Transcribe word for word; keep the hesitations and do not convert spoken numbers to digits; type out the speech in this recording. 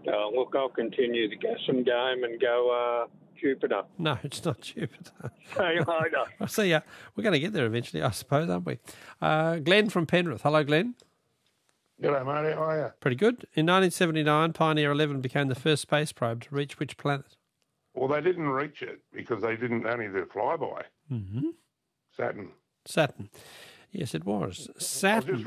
Uh, look, I'll continue the Gassam game and go uh, Jupiter. No, it's not Jupiter. See you later. I'll see ya. We're going to get there eventually, I suppose, aren't we? Uh, Glenn from Penrith. Hello, Glenn. G'day, mate. How are you? Pretty good. In nineteen seventy-nine, Pioneer eleven became the first space probe to reach which planet? Well, they didn't reach it because they didn't only do flyby. Mm-hmm. Saturn. Saturn. Yes, it was. Saturn.